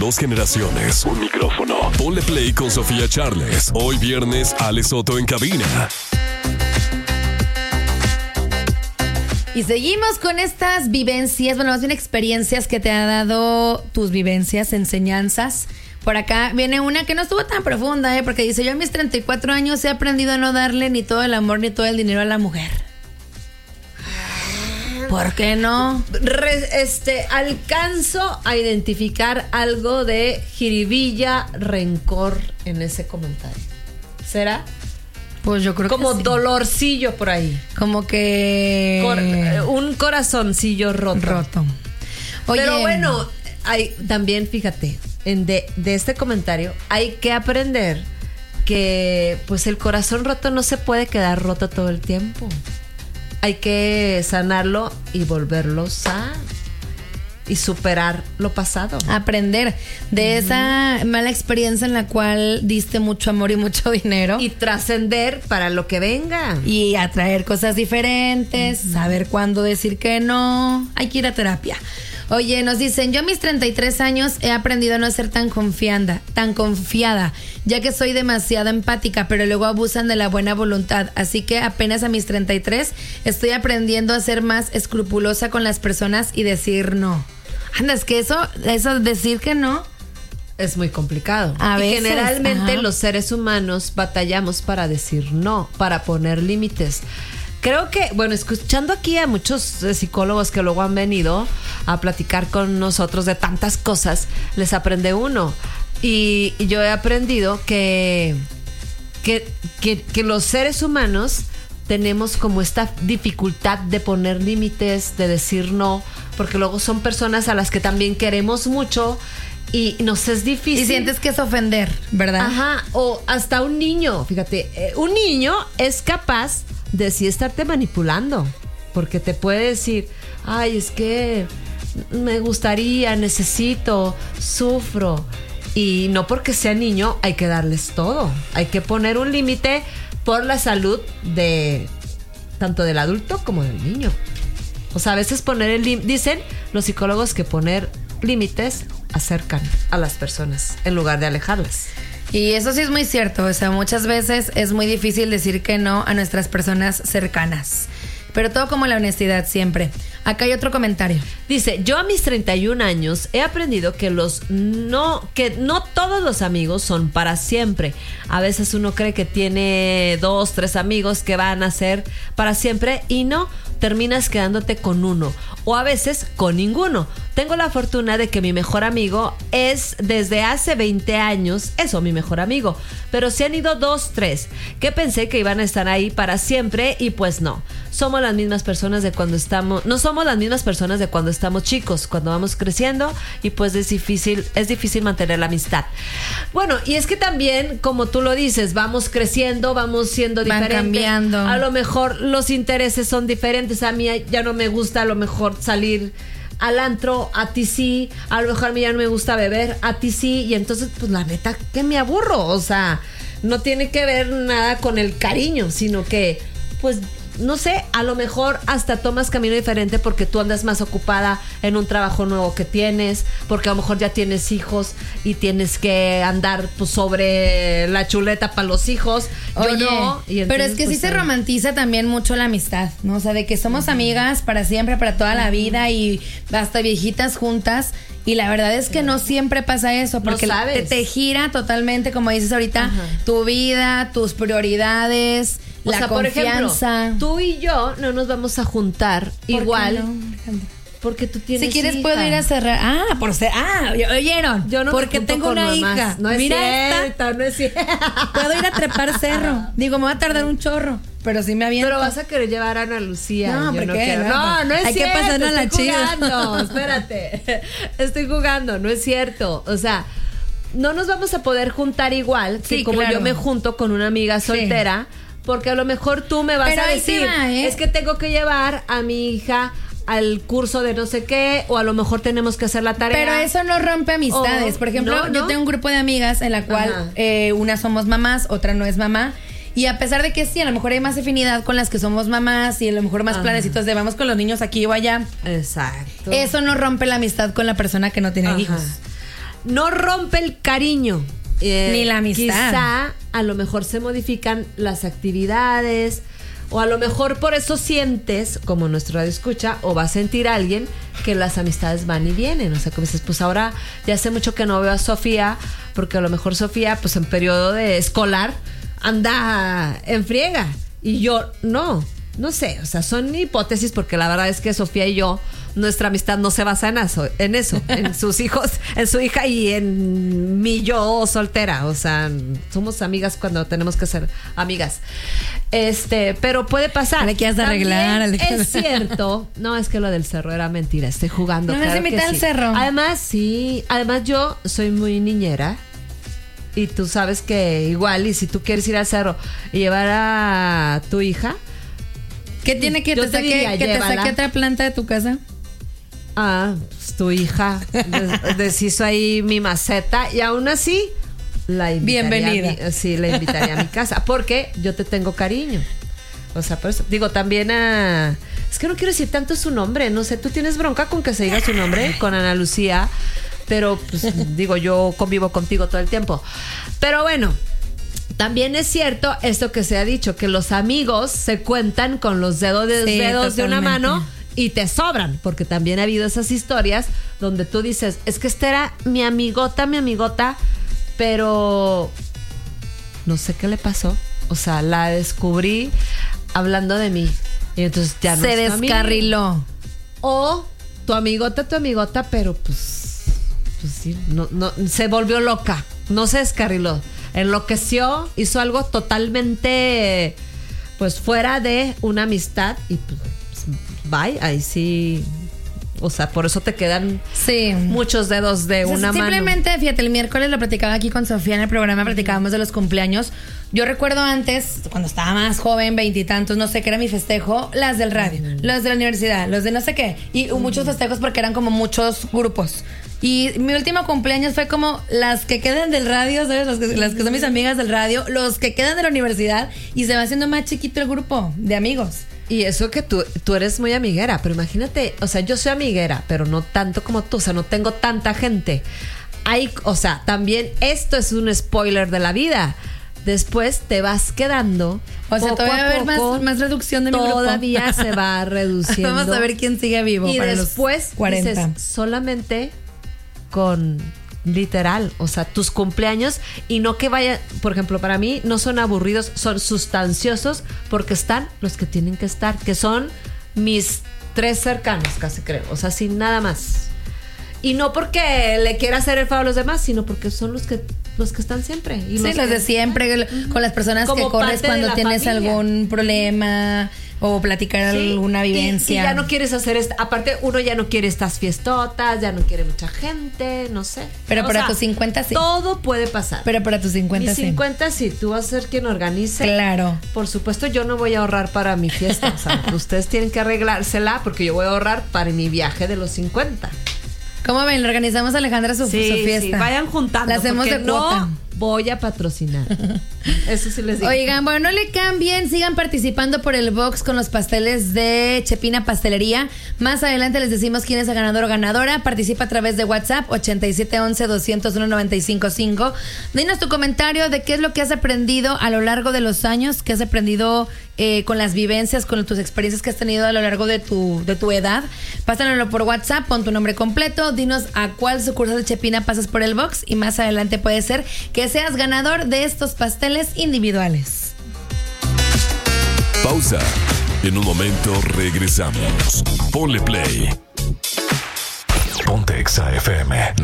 2 generaciones, un micrófono. Ponle play con Sofía Charles. Hoy viernes, Ale Soto en cabina. Y seguimos con estas vivencias, bueno, más bien experiencias que te ha dado tus vivencias, enseñanzas. Por acá viene una que no estuvo tan profunda, porque dice: yo a mis 34 años he aprendido a no darle ni todo el amor ni todo el dinero a la mujer. ¿Por qué no? Alcanzo a identificar algo de jiribilla, rencor en ese comentario. ¿Será? Pues yo creo como que sí. Dolorcillo por ahí. Como que... un corazoncillo roto. Oye, pero bueno, hay, también fíjate, de este comentario hay que aprender que pues el corazón roto no se puede quedar roto todo el tiempo. Hay que sanarlo y volverlo sano. Y superar lo pasado. Aprender de esa mala experiencia en la cual diste mucho amor y mucho dinero. Y trascender para lo que venga. Y atraer cosas diferentes, saber cuándo decir que no. Hay que ir a terapia. Oye, nos dicen: yo a mis 33 años he aprendido a no ser tan confiada, ya que soy demasiado empática, pero luego abusan de la buena voluntad. Así que apenas a mis 33 estoy aprendiendo a ser más escrupulosa con las personas y decir no. Anda, es que eso decir que no es muy complicado. A veces, generalmente los seres humanos batallamos para decir no, para poner límites. Creo que, bueno, escuchando aquí a muchos psicólogos que luego han venido a platicar con nosotros de tantas cosas, les aprende uno. Y yo he aprendido que los seres humanos tenemos como esta dificultad de poner límites, de decir no, porque luego son personas a las que también queremos mucho y nos es difícil. Y sientes que es ofender, ¿verdad? Ajá, o hasta un niño, fíjate, un niño es capaz de sí estarte manipulando, porque te puede decir: ay, es que me gustaría, necesito, sufro. Y no porque sea niño hay que darles todo. Hay que poner un límite por la salud de tanto del adulto como del niño. O sea, a veces poner el límite, dicen los psicólogos que poner límites acercan a las personas en lugar de alejarlas. Y eso sí es muy cierto, o sea, muchas veces es muy difícil decir que no a nuestras personas cercanas. Pero todo como la honestidad siempre. Acá hay otro comentario. Dice: yo a mis 31 años he aprendido que no todos los amigos son para siempre. A veces uno cree que tiene 2, 3 amigos que van a ser para siempre y no, terminas quedándote con uno. O a veces con ninguno. Tengo la fortuna de que mi mejor amigo es desde hace 20 años, eso, mi mejor amigo. Pero se han ido 2, 3, que pensé que iban a estar ahí para siempre y pues no. Somos las mismas personas de cuando estamos, no somos las mismas personas de cuando estamos chicos, cuando vamos creciendo y pues es difícil mantener la amistad. Bueno, y es que también, como tú lo dices, vamos creciendo, vamos siendo diferentes. Van cambiando. A lo mejor los intereses son diferentes. A mí ya no me gusta a lo mejor salir al antro, a ti sí. A lo mejor a mí ya no me gusta beber, a ti sí. Y entonces, pues la neta, que me aburro. O sea, no tiene que ver nada con el cariño, sino que, pues, no sé, a lo mejor hasta tomas camino diferente porque tú andas más ocupada en un trabajo nuevo que tienes, porque a lo mejor ya tienes hijos y tienes que andar pues sobre la chuleta para los hijos. Oye, yo no. Y entonces, pero es que pues, sí se romantiza también mucho la amistad, ¿no? O sea, de que somos amigas para siempre, para toda la vida y hasta viejitas juntas. Y la verdad es que no siempre pasa eso, porque no sabes. te gira totalmente, como dices ahorita, tu vida, tus prioridades, o la sea, confianza. Por ejemplo, tú y yo no nos vamos a juntar igual. No, porque tú tienes si quieres hija. puedo ir a cerrar. ¿Oyeron? Yo no porque me junto tengo con una mamás. hija. No es Mira cierto, esta. no es cierto. Puedo ir a trepar cerro. Digo, me va a tardar un chorro, pero sí me aviento. Pero vas a querer llevar a Ana Lucía. No, yo ¿por no qué? quiero. No es Hay cierto. que pasarnos la estoy chida. jugando. Espérate. Estoy jugando, no es cierto. O sea, no nos vamos a poder juntar igual que Sí, como claro. yo me junto con una amiga soltera. Porque a lo mejor tú me vas Pero a ahí te decir, va, ¿eh? es que tengo que llevar a mi hija al curso de no sé qué, o a lo mejor tenemos que hacer la tarea. Pero eso no rompe amistades. Oh, Por ejemplo, no. yo tengo un grupo de amigas en la cual una somos mamás, otra no es mamá. Y a pesar de que sí, a lo mejor hay más afinidad con las que somos mamás y a lo mejor más planecitos de vamos con los niños aquí o allá. Exacto. Eso no rompe la amistad con la persona que no tiene hijos. no rompe el cariño. Ni la amistad. Quizá a lo mejor se modifican las actividades, o a lo mejor por eso sientes, como nuestro radio escucha, o va a sentir alguien que las amistades van y vienen. O sea, como dices, pues ahora ya hace mucho que no veo a Sofía, porque a lo mejor Sofía, pues en periodo de escolar, anda en friega. Y yo, no sé, o sea, son hipótesis, porque la verdad es que Sofía y yo, nuestra amistad no se basa en eso, en sus hijos, en su hija y en mí, yo soltera. O sea, somos amigas cuando tenemos que ser amigas. Pero puede pasar. Le quieres arreglar. Es cierto. No, es que lo del cerro era mentira. Estoy jugando. No me has invitado al cerro. Además, sí. Además, yo soy muy niñera. Y tú sabes que igual, y si tú quieres ir al cerro y llevar a tu hija, ¿qué tiene que te saque otra planta de tu casa? Pues tu hija deshizo ahí mi maceta y aún así la invitaría. Bienvenida. La invitaría a mi casa porque yo te tengo cariño. O sea, por eso digo también es que no quiero decir tanto su nombre, no sé, ¿tú tienes bronca con que se diga su nombre? Con Ana Lucía, pero pues digo, yo convivo contigo todo el tiempo. Pero bueno, también es cierto esto que se ha dicho, que los amigos se cuentan con los dedos de una mano y te sobran, porque también ha habido esas historias donde tú dices, es que esta era mi amigota, pero no sé qué le pasó. O sea, la descubrí hablando de mí y entonces ya no se descarriló. O tu amigota, pero pues sí, no, se volvió loca, no se descarriló, enloqueció, hizo algo totalmente pues fuera de una amistad y pues bye, ahí sí. O sea, por eso te quedan muchos dedos de una mano. Simplemente, fíjate, el miércoles lo platicaba aquí con Sofía en el programa, platicábamos de los cumpleaños. Yo recuerdo antes, cuando estaba más joven, 20 y tantos, no sé qué era mi festejo, las del radio, los de la universidad, los de no sé qué. Y muchos festejos porque eran como muchos grupos. Y mi último cumpleaños fue como las que quedan del radio, ¿sabes? Las que son mis amigas del radio, los que quedan de la universidad, y se va haciendo más chiquito el grupo de amigos. Y eso que tú eres muy amiguera, pero imagínate, o sea, yo soy amiguera, pero no tanto como tú, o sea, no tengo tanta gente. O sea, también esto es un spoiler de la vida. Después te vas quedando. O sea, todavía va a haber más reducción de mi grupo. Todavía se va reduciendo. Vamos a ver quién sigue vivo. Y para después los 40. Dices, solamente con literal, o sea, tus cumpleaños, y no que vaya, por ejemplo, para mí no son aburridos, son sustanciosos, porque están los que tienen que estar, que son mis 3 cercanos, casi creo, o sea, sin nada más. Y no porque le quiera hacer el favor a los demás, sino porque son los que están siempre. Y los de siempre, con las personas como que corres cuando tienes familia. Algún problema o platicar alguna vivencia. Y ya no quieres hacer aparte uno ya no quiere estas fiestotas, ya no quiere mucha gente, no sé. Pero para tus 50 sí. Todo puede pasar. Pero para tus 50 Mis 50 sí, tú vas a ser quien organice. Claro. Por supuesto, yo no voy a ahorrar para mi fiesta, o sea, ustedes tienen que arreglársela porque yo voy a ahorrar para mi viaje de los 50. ¿Cómo ven? Le organizamos a Alejandra su fiesta. Sí, vayan juntando. La hacemos de cuota. No voy a patrocinar. Eso sí les digo. Oigan, bueno, no le cambien, sigan participando por el box con los pasteles de Chepina Pastelería. Más adelante les decimos quién es el ganador o ganadora. Participa a través de WhatsApp 8711-201-955. Dinos tu comentario de qué es lo que has aprendido a lo largo de los años, qué has aprendido con las vivencias, con tus experiencias que has tenido a lo largo de tu edad. Pásanoslo por WhatsApp, pon tu nombre completo, dinos a cuál sucursal de Chepina pasas por el box y más adelante puede ser que seas ganador de estos pasteles individuales. Pausa. En un momento regresamos. Ponle play. Ponte Exa FM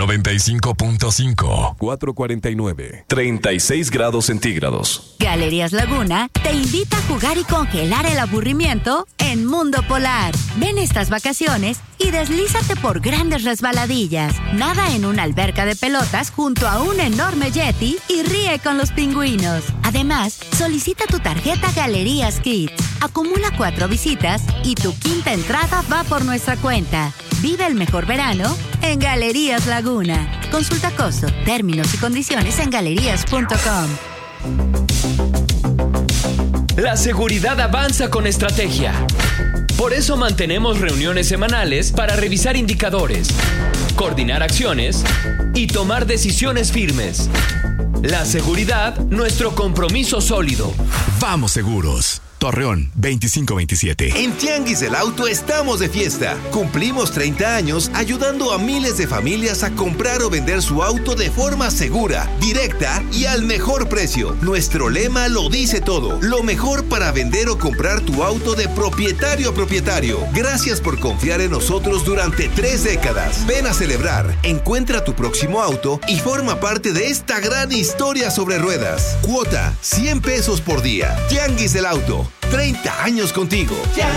95.5 449 36 grados centígrados. Galerías Laguna te invita a jugar y congelar el aburrimiento en Mundo Polar. Ven estas vacaciones y deslízate por grandes resbaladillas. Nada en una alberca de pelotas junto a un enorme yeti y ríe con los pingüinos. Además, solicita tu tarjeta Galerías Kids. Acumula 4 visitas y tu quinta entrada va por nuestra cuenta. Vive el mejor verano en Galerías Laguna. Consulta costo, términos y condiciones en galerías.com. La seguridad avanza con estrategia. Por eso mantenemos reuniones semanales para revisar indicadores, coordinar acciones y tomar decisiones firmes. La seguridad, nuestro compromiso sólido. Vamos seguros. Torreón, 2527. En Tianguis del Auto estamos de fiesta. Cumplimos 30 años ayudando a miles de familias a comprar o vender su auto de forma segura, directa y al mejor precio. Nuestro lema lo dice todo. Lo mejor para vender o comprar tu auto de propietario a propietario. Gracias por confiar en nosotros durante 3 décadas. Ven a celebrar, encuentra tu próximo auto y forma parte de esta gran historia sobre ruedas. Cuota, 100 pesos por día. Tianguis del Auto. 30 años contigo.